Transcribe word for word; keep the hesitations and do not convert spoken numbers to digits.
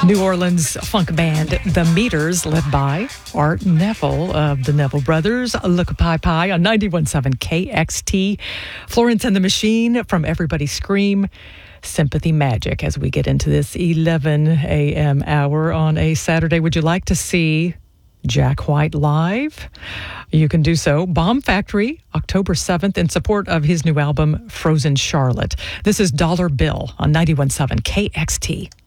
New Orleans funk band The Meters, led by Art Neville of the Neville Brothers. Look a Pie Pie on ninety-one point seven K X T. Florence and the Machine from Everybody Scream. Sympathy Magic as we get into this eleven a.m. hour on a Saturday. Would you like to see Jack White live? You can do so. Bomb Factory, October seventh, in support of his new album, Frozen Charlotte. This is Dollar Bill on ninety-one point seven K X T.